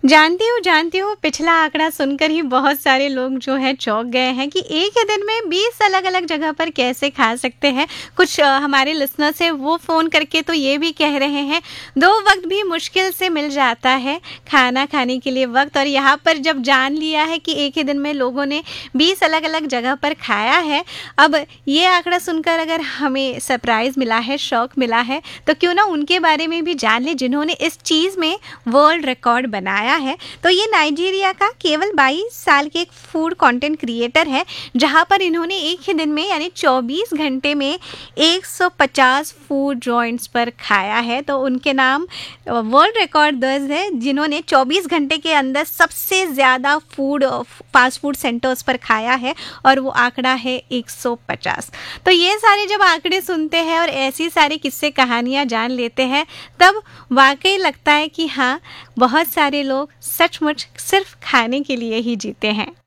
जानती हूँ, पिछला आंकड़ा सुनकर ही बहुत सारे लोग जो है चौंक गए हैं कि एक ही दिन में 20 अलग-अलग जगह पर कैसे खा सकते हैं। कुछ हमारे लिसनर्स हैं वो फ़ोन करके तो ये भी कह रहे हैं 2 वक़्त भी मुश्किल से मिल जाता है खाना खाने के लिए वक़्त, और यहाँ पर जब जान लिया है कि एक ही दिन में लोगों ने 20 अलग-अलग जगह पर खाया है, अब ये आंकड़ा सुनकर अगर हमें सरप्राइज़ मिला है, शौक मिला है, तो क्यों ना उनके बारे में भी जान लें जिन्होंने इस चीज़ में वर्ल्ड रिकॉर्ड बनाया है। तो ये नाइजीरिया का केवल 22 साल के एक फूड कंटेंट क्रिएटर है, जहां पर इन्होंने एक ही दिन में यानी 24 घंटे में 150 फूड जॉइंट्स पर खाया है। तो उनके नाम वर्ल्ड रिकॉर्ड दर्ज है जिन्होंने 24 घंटे के अंदर सबसे ज़्यादा फास्ट फूड सेंटर्स पर खाया है, और वो आंकड़ा है 150। तो ये सारे जब आंकड़े सुनते हैं और ऐसी सारी किस्से कहानियाँ जान लेते हैं, तब वाकई लगता है कि हाँ, बहुत सारे लोग सचमुच सिर्फ खाने के लिए ही जीते हैं।